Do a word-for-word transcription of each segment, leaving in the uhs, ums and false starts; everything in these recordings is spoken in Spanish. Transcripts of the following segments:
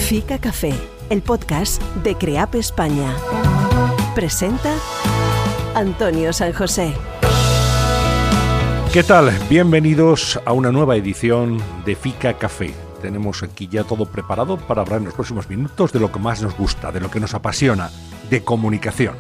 Fica Café, el podcast de CREAP España. Presenta Antonio San José. ¿Qué tal? Bienvenidos a una nueva edición de Fica Café. Tenemos aquí ya todo preparado para hablar en los próximos minutos de lo que más nos gusta, de lo que nos apasiona, de comunicación.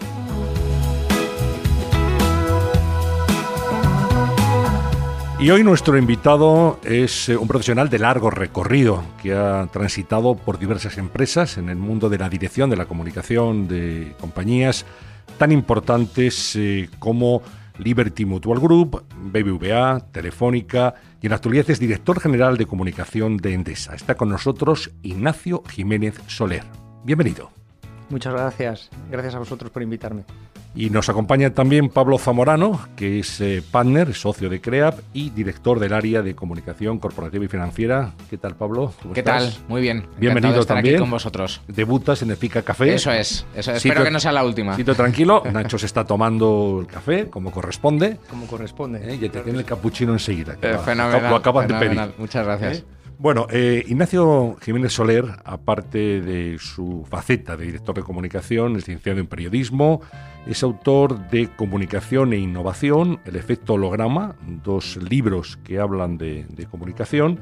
Y hoy nuestro invitado es un profesional de largo recorrido que ha transitado por diversas empresas en el mundo de la dirección de la comunicación de compañías tan importantes eh, como Liberty Mutual Group, B B V A, Telefónica y en la actualidad es director general de comunicación de Endesa. Está con nosotros Ignacio Jiménez Soler. Bienvenido. Muchas gracias. Gracias a vosotros por invitarme. Y nos acompaña también Pablo Zamorano, que es eh, partner, socio de CREAP y director del área de comunicación corporativa y financiera. ¿Qué tal, Pablo? ¿Qué estás? Tal? Muy bien. Bienvenido de estar también. Aquí con vosotros. Debutas en el Fica Café. Eso es. Eso es. Sitio, Espero que no sea la última. Sitio tranquilo. Nacho se está tomando el café como corresponde. Como corresponde. ¿Eh? Ya te tiene el capuchino enseguida. Eh, fenomenal. Lo acabas fenomenal. de pedir. Muchas gracias. ¿Eh? Bueno, eh, Ignacio Jiménez Soler, aparte de su faceta de director de comunicación, es licenciado en periodismo, es autor de Comunicación e Innovación, El efecto holograma, dos libros que hablan de, de comunicación,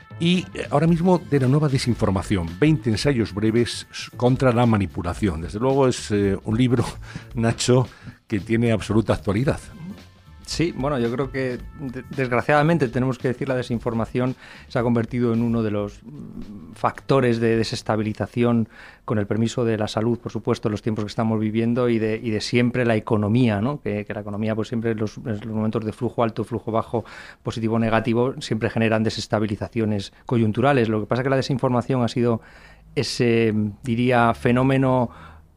y ahora mismo de la nueva desinformación, veinte ensayos breves contra la manipulación. Desde luego es eh, un libro, Nacho, que tiene absoluta actualidad. Sí, bueno, yo creo que desgraciadamente tenemos que decir la desinformación se ha convertido en uno de los factores de desestabilización, con el permiso de la salud, por supuesto, en los tiempos que estamos viviendo y de, y de siempre la economía, ¿no? Que, que la economía, pues siempre los, los momentos de flujo alto, flujo bajo, positivo o negativo, siempre generan desestabilizaciones coyunturales. Lo que pasa es que la desinformación ha sido ese, diría, fenómeno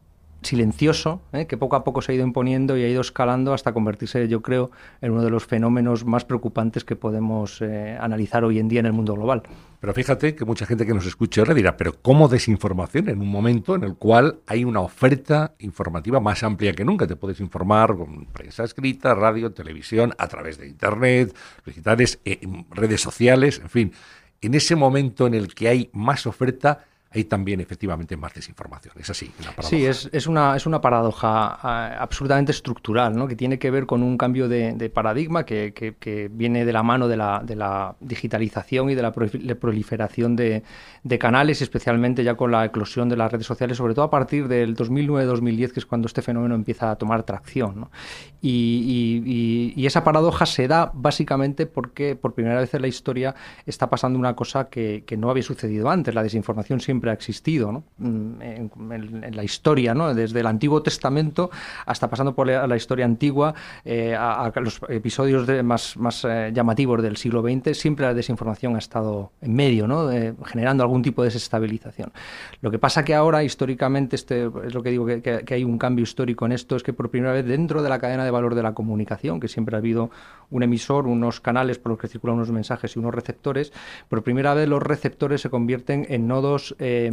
silencioso, ¿eh? que poco a poco se ha ido imponiendo y ha ido escalando hasta convertirse, yo creo, en uno de los fenómenos más preocupantes que podemos eh, analizar hoy en día en el mundo global. Pero fíjate que mucha gente que nos escuche ahora dirá, pero ¿cómo desinformación en un momento en el cual hay una oferta informativa más amplia que nunca? Te puedes informar con prensa escrita, radio, televisión, a través de internet, digitales, eh, redes sociales, en fin. En ese momento en el que hay más oferta, hay también efectivamente más desinformación. Es así, una paradoja. Sí, es, es, una, es una paradoja uh, absolutamente estructural, ¿no? Que tiene que ver con un cambio de, de paradigma que, que, que viene de la mano de la, de la digitalización y de la proliferación de, de canales, especialmente ya con la eclosión de las redes sociales, sobre todo a partir del dos mil nueve dos mil diez, que es cuando este fenómeno empieza a tomar tracción, ¿no? Y, y, y, y esa paradoja se da básicamente porque por primera vez en la historia está pasando una cosa que, que no había sucedido antes. La desinformación siempre ha existido, ¿no? en, en, en la historia, ¿no? Desde el Antiguo Testamento hasta pasando por la, la historia antigua, eh, a, a los episodios de, más, más eh, llamativos del siglo veinte, siempre la desinformación ha estado en medio, ¿no? Eh, generando algún tipo de desestabilización. Lo que pasa que ahora, históricamente, este es lo que digo, que, que, que hay un cambio histórico en esto, es que por primera vez dentro de la cadena de valor de la comunicación, que siempre ha habido un emisor, unos canales por los que circulan unos mensajes y unos receptores, por primera vez los receptores se convierten en nodos Eh,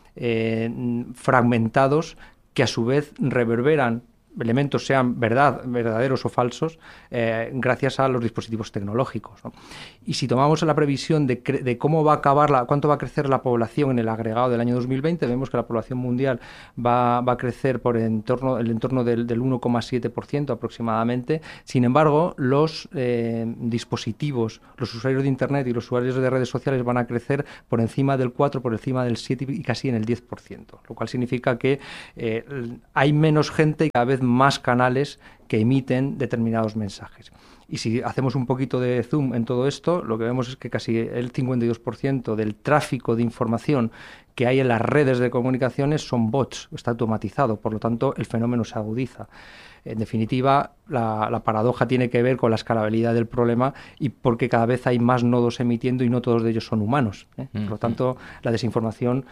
eh, fragmentados que a su vez reverberan elementos, sean verdad, verdaderos o falsos, eh, gracias a los dispositivos tecnológicos, ¿no? Y si tomamos la previsión de, cre- de cómo va a acabar, la, cuánto va a crecer la población en el agregado del año dos mil veinte, vemos que la población mundial va, va a crecer por el entorno, el entorno del, del uno coma siete por ciento aproximadamente. Sin embargo, los eh, dispositivos, los usuarios de Internet y los usuarios de redes sociales van a crecer por encima del cuatro, por encima del siete y casi en el diez por ciento, lo cual significa que eh, hay menos gente y cada vez más canales que emiten determinados mensajes. Y si hacemos un poquito de zoom en todo esto, lo que vemos es que casi el cincuenta y dos por ciento del tráfico de información que hay en las redes de comunicaciones son bots, está automatizado, por lo tanto el fenómeno se agudiza. En definitiva, la, la paradoja tiene que ver con la escalabilidad del problema y porque cada vez hay más nodos emitiendo y no todos de ellos son humanos, ¿eh? Mm-hmm. Por lo tanto, la desinformación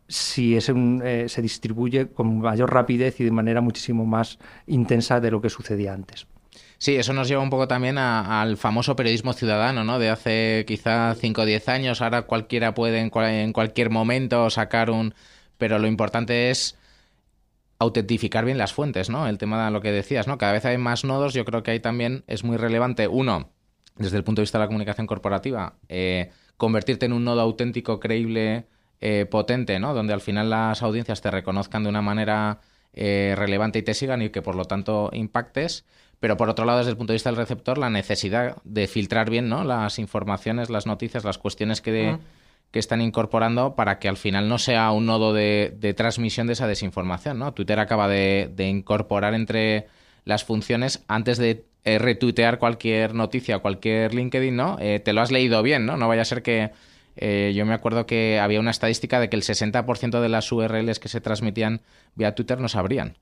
si es un, eh, se distribuye con mayor rapidez y de manera muchísimo más intensa de lo que sucedía antes. Sí, eso nos lleva un poco también a, al famoso periodismo ciudadano, ¿no? De hace quizá cinco o diez años. Ahora cualquiera puede en, cual, en cualquier momento sacar un... Pero lo importante es autentificar bien las fuentes, ¿no? El tema de lo que decías, ¿no? Cada vez hay más nodos. Yo creo que ahí también es muy relevante, uno, desde el punto de vista de la comunicación corporativa, eh, convertirte en un nodo auténtico, creíble eh, potente, ¿no? Donde al final las audiencias te reconozcan de una manera eh, relevante y te sigan y que por lo tanto impactes. Pero por otro lado, desde el punto de vista del receptor, la necesidad de filtrar bien, ¿no? Las informaciones, las noticias, las cuestiones que, de, uh-huh. que están incorporando para que al final no sea un nodo de, de transmisión de esa desinformación, ¿no? Twitter acaba de, de incorporar entre las funciones, antes de eh, retuitear cualquier noticia o cualquier LinkedIn, ¿no? Eh, te lo has leído bien, ¿no? No vaya a ser que... Eh, yo me acuerdo que había una estadística de que el sesenta por ciento de las U R Ls que se transmitían vía Twitter no se abrían.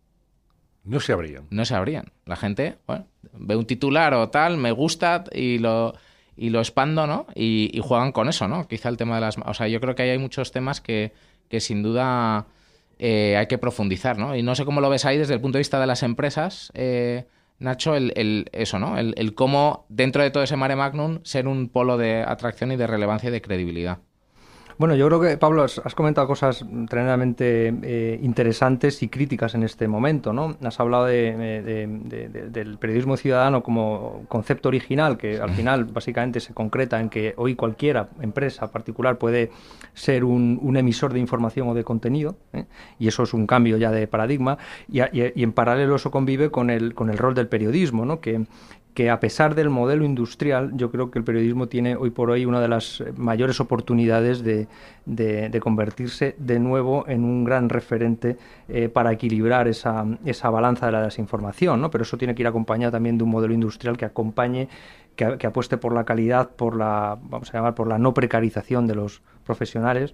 No se abrían. No se abrían. La gente, bueno, ve un titular o tal, me gusta y lo, y lo expando, ¿no? Y, y juegan con eso, ¿no? Quizá el tema de las... O sea, yo creo que ahí hay muchos temas que, que sin duda eh, hay que profundizar, ¿no? Y no sé cómo lo ves ahí desde el punto de vista de las empresas, eh, Nacho, el, el, eso, ¿no? El, el cómo, dentro de todo ese mare magnum, ser un polo de atracción y de relevancia y de credibilidad. Bueno, yo creo que, Pablo, has, has comentado cosas tremendamente eh, interesantes y críticas en este momento, ¿no? Has hablado de, de, de, de, del periodismo ciudadano como concepto original, que sí. al final básicamente se concreta en que hoy cualquiera, empresa particular, puede ser un, un emisor de información o de contenido, ¿eh? Y eso es un cambio ya de paradigma, y, y, y en paralelo eso convive con el, con el rol del periodismo, ¿no? Que que a pesar del modelo industrial, yo creo que el periodismo tiene hoy por hoy una de las mayores oportunidades de, de, de convertirse de nuevo en un gran referente eh, para equilibrar esa, esa balanza de la desinformación, ¿no? Pero eso tiene que ir acompañado también de un modelo industrial que acompañe, que, que apueste por la calidad, por la, vamos a llamar, por la no precarización de los profesionales,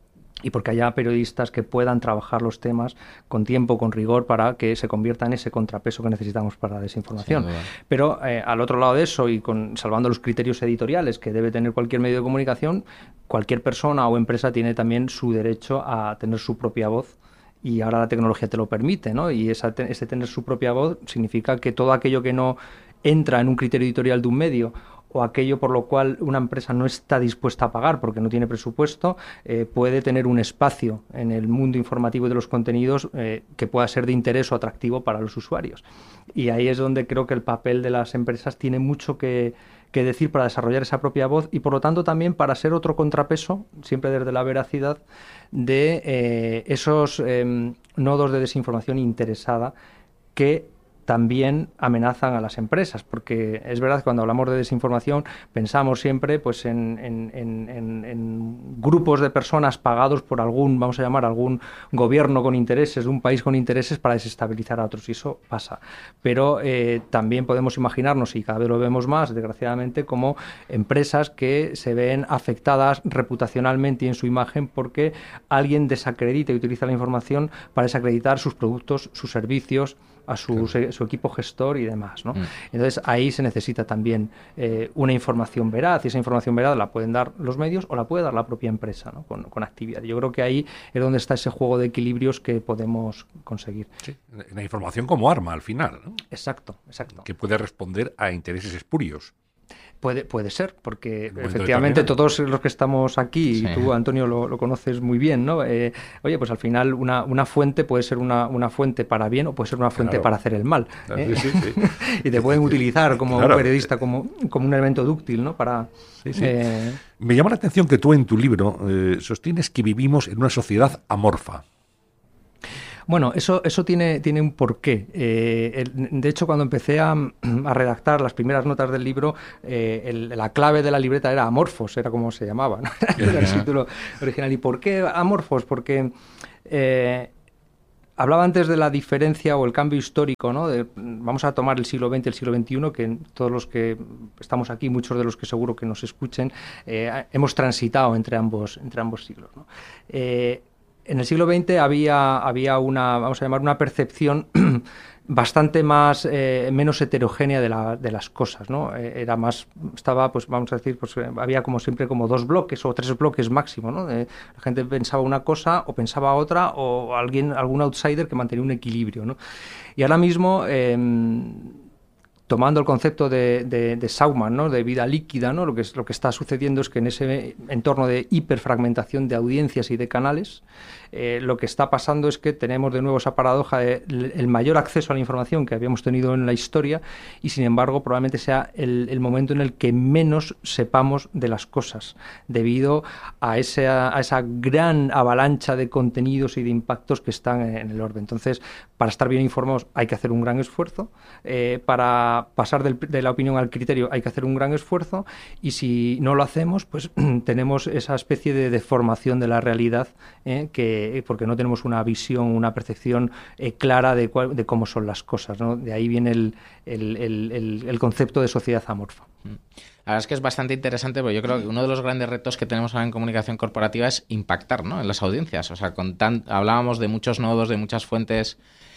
y porque haya periodistas que puedan trabajar los temas con tiempo, con rigor, para que se convierta en ese contrapeso que necesitamos para la desinformación. Sí, pero eh, al otro lado de eso, y con salvando los criterios editoriales que debe tener cualquier medio de comunicación, cualquier persona o empresa tiene también su derecho a tener su propia voz, y ahora la tecnología te lo permite, ¿no? Y esa, ese tener su propia voz significa que todo aquello que no entra en un criterio editorial de un medio, o aquello por lo cual una empresa no está dispuesta a pagar porque no tiene presupuesto, eh, puede tener un espacio en el mundo informativo de los contenidos eh, que pueda ser de interés o atractivo para los usuarios. Y ahí es donde creo que el papel de las empresas tiene mucho que, que decir para desarrollar esa propia voz, y por lo tanto también para ser otro contrapeso, siempre desde la veracidad, de eh, esos eh, nodos de desinformación interesada que también amenazan a las empresas, porque es verdad que cuando hablamos de desinformación pensamos siempre pues en, en, en, en grupos de personas pagados por algún, vamos a llamar, algún gobierno con intereses, un país con intereses para desestabilizar a otros, y eso pasa. Pero eh, también podemos imaginarnos, y cada vez lo vemos más, desgraciadamente, como empresas que se ven afectadas reputacionalmente y en su imagen porque alguien desacredita y utiliza la información para desacreditar sus productos, sus servicios, a su, claro. su equipo gestor y demás, ¿no? Mm. Entonces ahí se necesita también eh, una información veraz, y esa información veraz la pueden dar los medios o la puede dar la propia empresa, ¿no? con, con actividad. Yo creo que ahí es donde está ese juego de equilibrios que podemos conseguir. Sí, la información como arma al final, ¿no? Exacto, exacto. Que puede responder a intereses espurios. Puede, puede ser, porque efectivamente todos los que estamos aquí, sí. y tú, Antonio, lo, lo conoces muy bien, ¿no? Eh, oye, pues al final una, una fuente puede ser una, una fuente para bien o puede ser una fuente claro. para hacer el mal. ¿eh? Sí, sí, sí. Y te pueden utilizar como claro. periodista como, como un elemento dúctil, ¿no? Para, sí, sí. Eh... Me llama la atención que tú en tu libro eh, sostienes que vivimos en una sociedad amorfa. Bueno, eso, eso tiene, tiene un porqué. Eh, el, de hecho, cuando empecé a, a redactar las primeras notas del libro, eh, el, la clave de la libreta era Amorfos, era como se llamaba, ¿no? Era el título original. ¿Y por qué Amorfos? Porque eh, hablaba antes de la diferencia o el cambio histórico, ¿no? De, vamos a tomar el siglo veinte y el siglo veintiuno, que todos los que estamos aquí, muchos de los que seguro que nos escuchen, eh, hemos transitado entre ambos, entre ambos siglos, ¿no? Eh, En el siglo veinte había, había una, vamos a llamar, una percepción bastante más, eh, menos heterogénea de, la, de las cosas, ¿no? Eh, era más, estaba, pues vamos a decir, pues había como siempre como dos bloques o tres bloques máximo, ¿no? Eh, la gente pensaba una cosa o pensaba otra, o alguien, algún outsider que mantenía un equilibrio, ¿no? Y ahora mismo Eh, tomando el concepto de, de, de Saumann, ¿no? De vida líquida, ¿no? Lo que, es, lo que está sucediendo es que en ese entorno de hiperfragmentación de audiencias y de canales, eh, lo que está pasando es que tenemos de nuevo esa paradoja de el mayor acceso a la información que habíamos tenido en la historia y, sin embargo, probablemente sea el, el momento en el que menos sepamos de las cosas, debido a esa, a esa gran avalancha de contenidos y de impactos que están en el orden. Entonces, para estar bien informados hay que hacer un gran esfuerzo, eh, para pasar del, de la opinión al criterio hay que hacer un gran esfuerzo, y si no lo hacemos, pues tenemos esa especie de deformación de la realidad, eh, que porque no tenemos una visión, una percepción eh, clara de, cuál, de cómo son las cosas, ¿no? De ahí viene el, el, el, el, el concepto de sociedad amorfa. La verdad es que es bastante interesante, porque yo creo que uno de los grandes retos que tenemos ahora en comunicación corporativa es impactar, ¿no?, en las audiencias. O sea, con tan, hablábamos de muchos nodos, de muchas fuentes.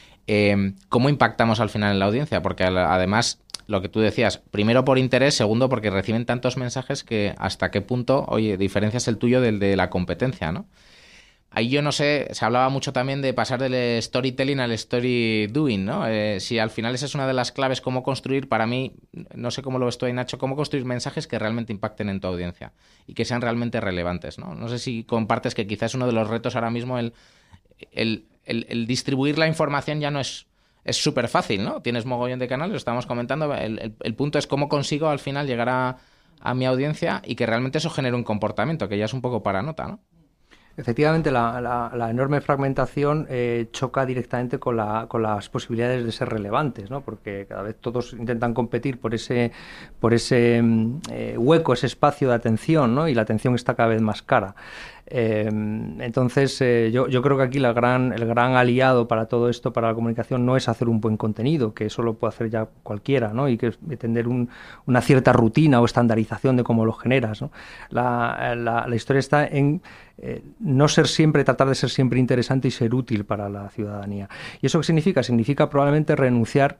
Eh, ¿Cómo impactamos al final en la audiencia? Porque además, lo que tú decías, primero por interés, segundo porque reciben tantos mensajes que hasta qué punto, oye, diferencias el tuyo del de la competencia, ¿no? Ahí yo no sé, se hablaba mucho también de pasar del storytelling al story doing, ¿no? Eh, si al final esa es una de las claves, cómo construir, para mí, no sé cómo lo ves tú ahí, Nacho, cómo construir mensajes que realmente impacten en tu audiencia y que sean realmente relevantes, ¿no? No sé si compartes que quizás es uno de los retos ahora mismo el, el, el, el distribuir la información ya no es es súper fácil, ¿no? Tienes mogollón de canales, lo estábamos comentando, el, el, el punto es cómo consigo al final llegar a, a mi audiencia y que realmente eso genere un comportamiento, que ya es un poco para nota, ¿no? Efectivamente, la, la, la enorme fragmentación eh, choca directamente con, la, con las posibilidades de ser relevantes, ¿no? Porque cada vez todos intentan competir por ese, por ese eh, hueco, ese espacio de atención, ¿no? Y la atención está cada vez más cara. Eh, entonces, eh, yo, yo creo que aquí la gran, el gran aliado para todo esto, para la comunicación, no es hacer un buen contenido, que eso lo puede hacer ya cualquiera, ¿no? Y que tener un, una cierta rutina o estandarización de cómo lo generas, ¿no? La, la, la historia está en eh, no ser siempre, tratar de ser siempre interesante y ser útil para la ciudadanía. ¿Y eso qué significa? Significa probablemente renunciar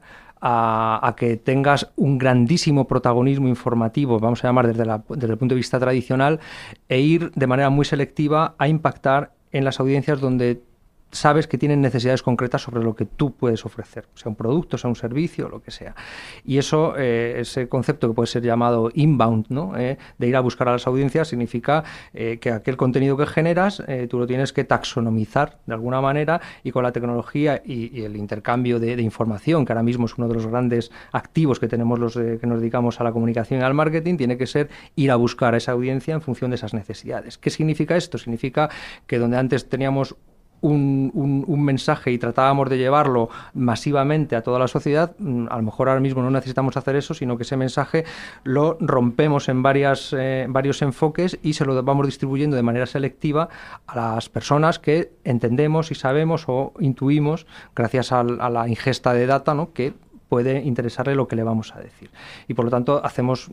A, a que tengas un grandísimo protagonismo informativo, vamos a llamar desde, la, desde el punto de vista tradicional, e ir de manera muy selectiva a impactar en las audiencias donde sabes que tienen necesidades concretas sobre lo que tú puedes ofrecer, sea un producto, sea un servicio, lo que sea. Y eso, eh, ese concepto que puede ser llamado inbound, ¿no? Eh, de ir a buscar a las audiencias, significa eh, que aquel contenido que generas eh, tú lo tienes que taxonomizar de alguna manera, y con la tecnología y, y el intercambio de, de información, que ahora mismo es uno de los grandes activos que tenemos los eh, que nos dedicamos a la comunicación y al marketing, tiene que ser ir a buscar a esa audiencia en función de esas necesidades. ¿Qué significa esto? Significa que donde antes teníamos Un, un, un mensaje y tratábamos de llevarlo masivamente a toda la sociedad, a lo mejor ahora mismo no necesitamos hacer eso, sino que ese mensaje lo rompemos en varias, eh, varios enfoques y se lo vamos distribuyendo de manera selectiva a las personas que entendemos y sabemos o intuimos, gracias a, a la ingesta de data, ¿no?, que puede interesarle lo que le vamos a decir. Y por lo tanto hacemos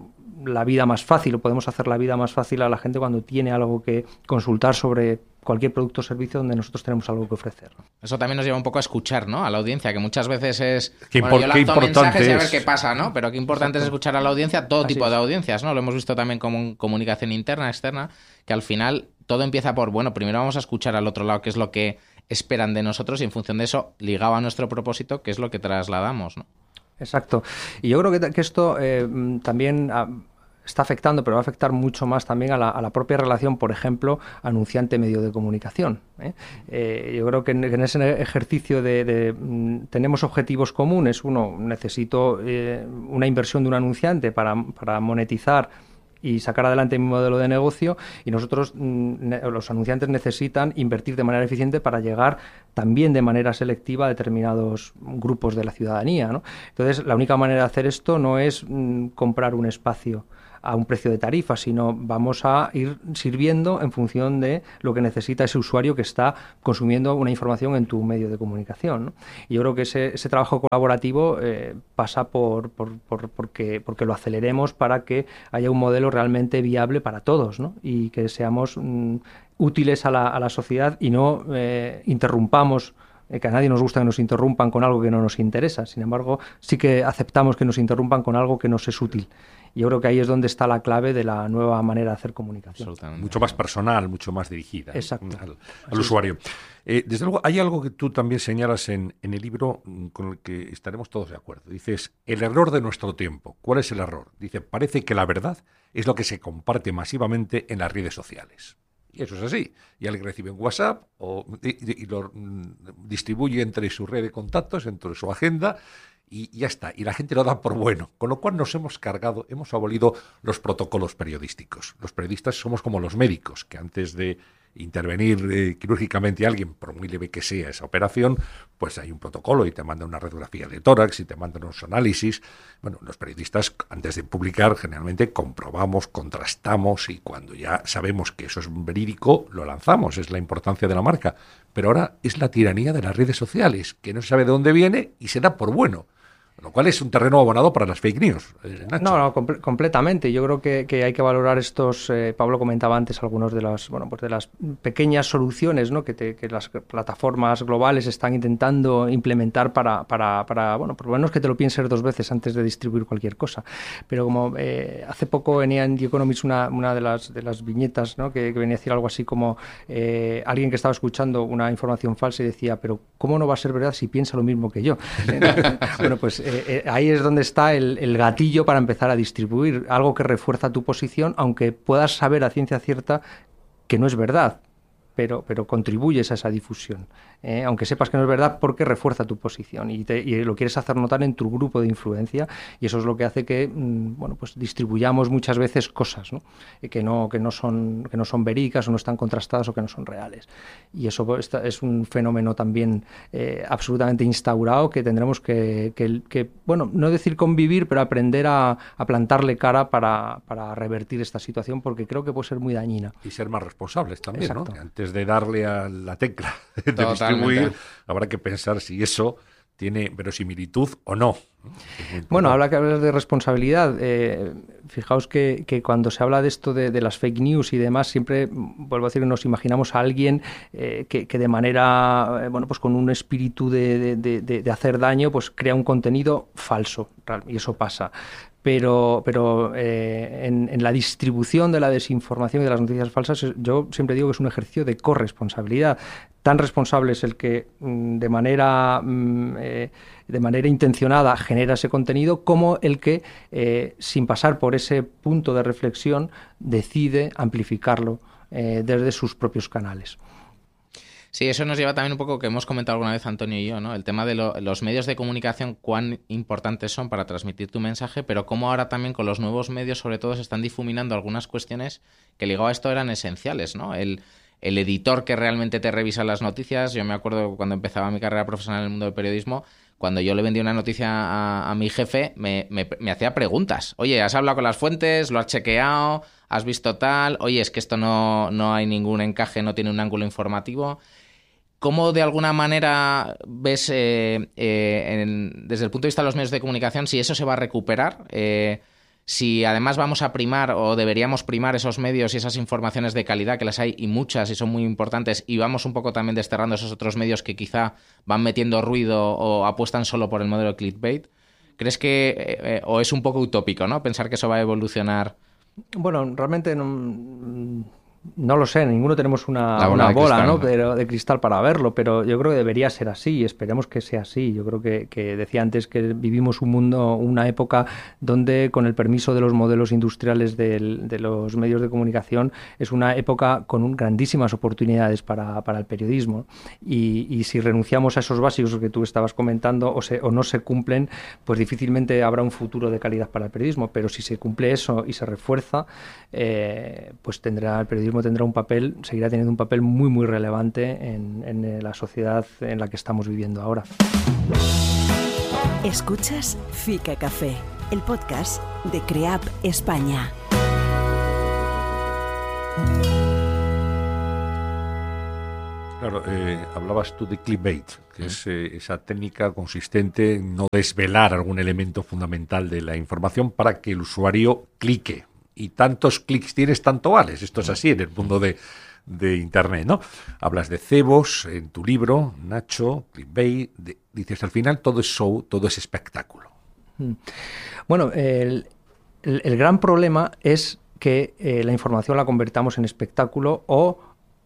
la vida más fácil, o podemos hacer la vida más fácil a la gente cuando tiene algo que consultar sobre cualquier producto o servicio donde nosotros tenemos algo que ofrecer. Eso también nos lleva un poco a escuchar, ¿no?, a la audiencia, que muchas veces es... Qué, bueno, yo lanzo mensajes y a ver es... qué pasa, ¿no? Pero qué importante Exacto. es escuchar a la audiencia, todo Así tipo es. de audiencias, ¿no? Lo hemos visto también como comunicación interna, externa, que al final todo empieza por, bueno, primero vamos a escuchar al otro lado qué es lo que esperan de nosotros y en función de eso, ligado a nuestro propósito, qué es lo que trasladamos, ¿no? Exacto. Y yo creo que, que esto eh, también... A, está afectando, pero va a afectar mucho más también a la, a la propia relación, por ejemplo, anunciante-medio de comunicación. ¿eh? Eh, yo creo que en, en ese ejercicio de, de mm, tenemos objetivos comunes. Uno, necesito eh, una inversión de un anunciante para, para monetizar y sacar adelante mi modelo de negocio, y nosotros, mm, los anunciantes, necesitan invertir de manera eficiente para llegar también de manera selectiva a determinados grupos de la ciudadanía, ¿no? Entonces, la única manera de hacer esto no es mm, comprar un espacio a un precio de tarifa, sino vamos a ir sirviendo en función de lo que necesita ese usuario que está consumiendo una información en tu medio de comunicación, ¿no? Y yo creo que ese, ese trabajo colaborativo eh, pasa por, por, por porque, porque lo aceleremos para que haya un modelo realmente viable para todos, ¿no? Y que seamos mm, útiles a la, a la sociedad y no eh, interrumpamos eh, que a nadie nos gusta que nos interrumpan con algo que no nos interesa. Sin embargo, sí que aceptamos que nos interrumpan con algo que nos es útil. Y yo creo que ahí es donde está la clave de la nueva manera de hacer comunicación. Mucho más personal, mucho más dirigida. Exacto. al, al usuario. Eh, desde luego, hay algo que tú también señalas en, en el libro con el que estaremos todos de acuerdo. Dices, el error de nuestro tiempo. ¿Cuál es el error? Dice, parece que la verdad es lo que se comparte masivamente en las redes sociales. Y eso es así. Y alguien recibe un WhatsApp o, y, y lo mm, distribuye entre su red de contactos, entre su agenda, y ya está. Y la gente lo da por bueno. Con lo cual nos hemos cargado, hemos abolido los protocolos periodísticos. Los periodistas somos como los médicos, que antes de intervenir eh, quirúrgicamente a alguien, por muy leve que sea esa operación, pues hay un protocolo y te mandan una radiografía de tórax y te mandan unos análisis. Bueno, los periodistas, antes de publicar, generalmente comprobamos, contrastamos y cuando ya sabemos que eso es verídico, lo lanzamos. Es la importancia de la marca. Pero ahora es la tiranía de las redes sociales, que no se sabe de dónde viene y se da por bueno. Lo cual es un terreno abonado para las fake news. Eh, Nacho. No, no, comple- completamente. Yo creo que, que hay que valorar estos. Eh, Pablo comentaba antes algunos de las, bueno, pues de las pequeñas soluciones, ¿no? que, te, que las plataformas globales están intentando implementar para, para, para, bueno, por lo menos que te lo pienses dos veces antes de distribuir cualquier cosa. Pero como eh, hace poco venía en The Economist una, una de las de las viñetas, ¿no? que, que venía a decir algo así como eh, alguien que estaba escuchando una información falsa y decía, pero ¿cómo no va a ser verdad si piensa lo mismo que yo? Bueno, pues Eh, eh, ahí es donde está el, el gatillo para empezar a distribuir algo que refuerza tu posición, aunque puedas saber a ciencia cierta que no es verdad, pero, pero contribuyes a esa difusión, eh, aunque sepas que no es verdad porque refuerza tu posición y, te, y lo quieres hacer notar en tu grupo de influencia, y eso es lo que hace que mmm, bueno, pues distribuyamos muchas veces cosas, ¿no? que no que no son que no son verídicas o no están contrastadas o que no son reales, y eso es un fenómeno también eh, absolutamente instaurado que tendremos que, que, que bueno, no decir convivir, pero aprender a, a plantarle cara para, para revertir esta situación, porque creo que puede ser muy dañina. Y ser más responsables también, Exacto. ¿no? Antes de darle a la tecla de distribuir, habrá que pensar si eso tiene verosimilitud o no. Bueno, habla que hablas de responsabilidad. Eh, fijaos que, que cuando se habla de esto de, de las fake news y demás, siempre, vuelvo a decir, nos imaginamos a alguien eh, que, que de manera, eh, bueno, pues con un espíritu de, de, de, de hacer daño, pues crea un contenido falso, y eso pasa. Pero, pero eh, en, en la distribución de la desinformación y de las noticias falsas, yo siempre digo que es un ejercicio de corresponsabilidad. Tan responsable es el que mm, de manera mm, eh, de manera intencionada genera ese contenido, como el que, eh, sin pasar por ese punto de reflexión, decide amplificarlo eh, desde sus propios canales. Sí, eso nos lleva también un poco, que hemos comentado alguna vez Antonio y yo, ¿no? El tema de lo, los medios de comunicación, cuán importantes son para transmitir tu mensaje, pero cómo ahora también con los nuevos medios, sobre todo, se están difuminando algunas cuestiones que ligado a esto eran esenciales, ¿no? El, el editor que realmente te revisa las noticias. Yo me acuerdo cuando empezaba mi carrera profesional en el mundo del periodismo, cuando yo le vendía una noticia a, a mi jefe, me, me, me hacía preguntas. Oye, ¿has hablado con las fuentes? ¿Lo has chequeado? ¿Has visto tal? Oye, es que esto no, no hay ningún encaje, no tiene un ángulo informativo. ¿Cómo de alguna manera ves eh, eh, en, desde el punto de vista de los medios de comunicación si eso se va a recuperar? Eh, si además vamos a primar o deberíamos primar esos medios y esas informaciones de calidad, que las hay y muchas y son muy importantes, y vamos un poco también desterrando esos otros medios que quizá van metiendo ruido o apuestan solo por el modelo de clickbait. ¿Crees que, eh, o es un poco utópico, ¿no?, pensar que eso va a evolucionar? Bueno, realmente no... No lo sé, ninguno tenemos una, bola una de bola cristal, ¿no? ¿no? Pero, de cristal para verlo, pero yo creo que debería ser así y esperemos que sea así. Yo creo que, que decía antes que vivimos un mundo, una época donde, con el permiso de los modelos industriales del, de los medios de comunicación, es una época con un, grandísimas oportunidades para, para el periodismo, y, y si renunciamos a esos básicos que tú estabas comentando o, se, o no se cumplen, pues difícilmente habrá un futuro de calidad para el periodismo, pero si se cumple eso y se refuerza, eh, pues tendrá el periodismo tendrá un papel, seguirá teniendo un papel muy muy relevante en, en la sociedad en la que estamos viviendo ahora. Escuchas Fica Café, el podcast de CREAP España. Claro, eh, hablabas tú de clickbait, que es eh, esa técnica consistente en no desvelar algún elemento fundamental de la información para que el usuario clique. Y tantos clics tienes, tanto vales. Esto es así en el mundo de, de Internet, ¿no? Hablas de cebos en tu libro, Nacho, clickbait, de, dices al final todo es show, todo es espectáculo. Bueno, el, el, el gran problema es que eh, la información la convertamos en espectáculo o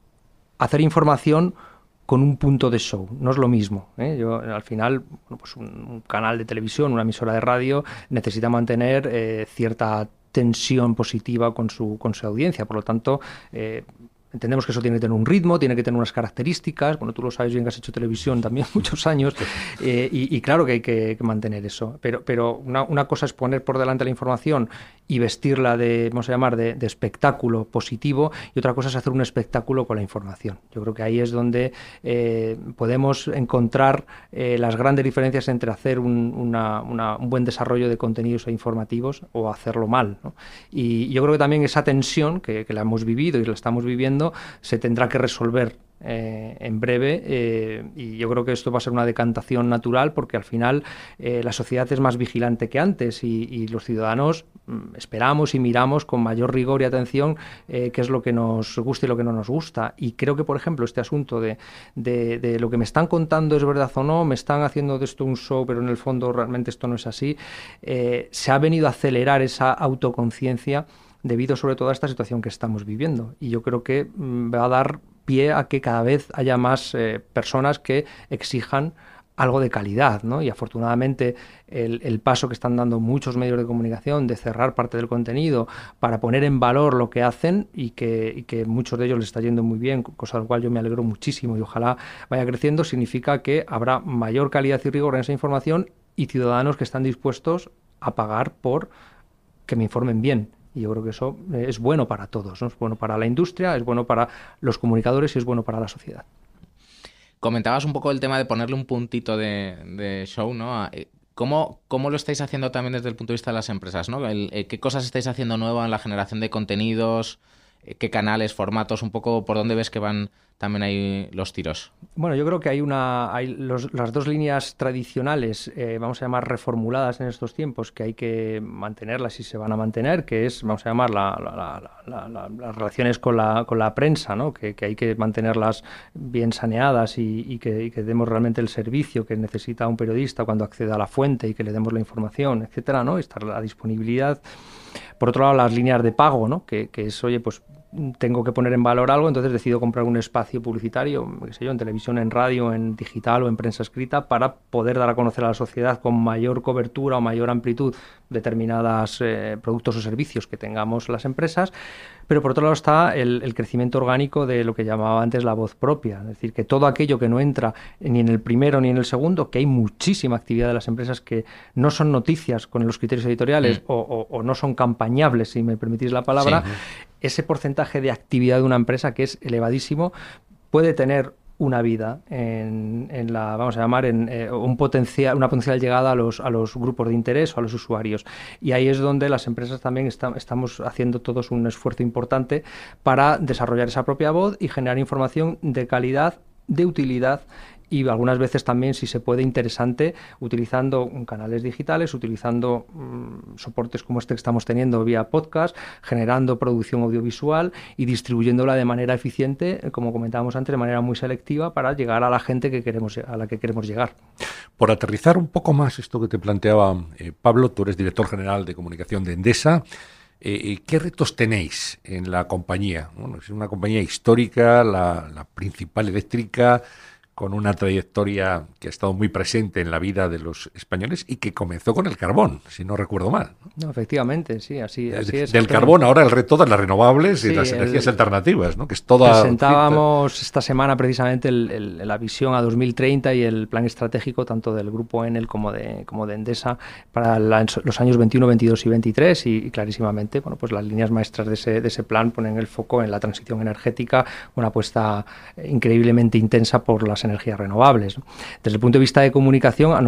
hacer información con un punto de show. No es lo mismo, ¿eh? Yo, al final, bueno, pues un, un canal de televisión, una emisora de radio, necesita mantener eh, cierta tensión positiva con su, con su audiencia. Por lo tanto, eh, entendemos que eso tiene que tener un ritmo, tiene que tener unas características. Bueno, tú lo sabes bien que has hecho televisión también muchos años, eh, y, y claro que hay que, que mantener eso. Pero, pero una, una cosa es poner por delante la información y vestirla de, vamos a llamar, de, de espectáculo positivo, y otra cosa es hacer un espectáculo con la información. Yo creo que ahí es donde eh, podemos encontrar eh, las grandes diferencias entre hacer un, una, una, un buen desarrollo de contenidos informativos o hacerlo mal, ¿no? Y yo creo que también esa tensión que, que la hemos vivido y la estamos viviendo se tendrá que resolver eh, en breve, eh, y yo creo que esto va a ser una decantación natural, porque al final eh, la sociedad es más vigilante que antes, y, y los ciudadanos mm, esperamos y miramos con mayor rigor y atención eh, qué es lo que nos gusta y lo que no nos gusta. Y creo que, por ejemplo, este asunto de, de, de lo que me están contando es verdad o no, me están haciendo de esto un show, pero en el fondo realmente esto no es así, eh, se ha venido a acelerar esa autoconciencia debido sobre todo a esta situación que estamos viviendo. Y yo creo que mm, va a dar pie a que cada vez haya más eh, personas que exijan algo de calidad, ¿no? Y afortunadamente el, el paso que están dando muchos medios de comunicación de cerrar parte del contenido para poner en valor lo que hacen, y que, y que muchos de ellos les está yendo muy bien, cosa de la cual yo me alegro muchísimo y ojalá vaya creciendo, significa que habrá mayor calidad y rigor en esa información, y ciudadanos que están dispuestos a pagar por que me informen bien. Y yo creo que eso es bueno para todos, ¿no? Es bueno para la industria, es bueno para los comunicadores y es bueno para la sociedad. Comentabas un poco el tema de ponerle un puntito de, de show, ¿no? ¿Cómo, ¿Cómo lo estáis haciendo también desde el punto de vista de las empresas, ¿no? El, el, ¿Qué cosas estáis haciendo nuevas en la generación de contenidos? ¿Qué canales, formatos? Un poco por dónde ves que van también ahí los tiros. Bueno, yo creo que hay una hay los, las dos líneas tradicionales, eh, vamos a llamar reformuladas en estos tiempos, que hay que mantenerlas y se van a mantener, que es, vamos a llamar, la, la, la, la, la, las relaciones con la, con la prensa, ¿no? Que, que hay que mantenerlas bien saneadas y, y, que, y que demos realmente el servicio que necesita un periodista cuando acceda a la fuente y que le demos la información, etcétera, ¿no? Estar a la disponibilidad. Por otro lado, las líneas de pago, ¿no? Que, que es, oye, pues tengo que poner en valor algo, entonces decido comprar un espacio publicitario, qué sé yo, en televisión, en radio, en digital o en prensa escrita, para poder dar a conocer a la sociedad con mayor cobertura o mayor amplitud determinados eh, productos o servicios que tengamos las empresas. Pero por otro lado está el, el crecimiento orgánico de lo que llamaba antes la voz propia, es decir, que todo aquello que no entra ni en el primero ni en el segundo, que hay muchísima actividad de las empresas que no son noticias con los criterios editoriales, mm. o, o, o no son campañables, si me permitís la palabra, sí. Ese porcentaje de actividad de una empresa, que es elevadísimo, puede tener una vida en, en la, vamos a llamar, en eh, un potencial, una potencial llegada a los, a los grupos de interés o a los usuarios. Y ahí es donde las empresas también está, estamos haciendo todos un esfuerzo importante para desarrollar esa propia voz y generar información de calidad, de utilidad, y algunas veces también, si se puede, interesante, utilizando canales digitales, utilizando mmm, soportes como este que estamos teniendo vía podcast, generando producción audiovisual y distribuyéndola de manera eficiente, como comentábamos antes, de manera muy selectiva, para llegar a la gente que queremos, a la que queremos llegar. Por aterrizar un poco más esto que te planteaba eh, Pablo, tú eres director general de comunicación de Endesa. Eh, ¿Qué retos tenéis en la compañía? Bueno, es una compañía histórica, la, la principal eléctrica, con una trayectoria que ha estado muy presente en la vida de los españoles y que comenzó con el carbón, si no recuerdo mal. No, efectivamente, sí, así, así es. Del carbón ahora el reto de las renovables y sí, las energías el, alternativas, ¿no? Que es toda. Presentábamos esta semana precisamente el, el, la visión a dos mil treinta y el plan estratégico tanto del grupo Enel como de como de Endesa para la, los años veintiuno, veintidós y veintitrés, y, y clarísimamente, bueno, pues las líneas maestras de ese de ese plan ponen el foco en la transición energética, una apuesta increíblemente intensa por las energías renovables. Desde el punto de vista de comunicación, a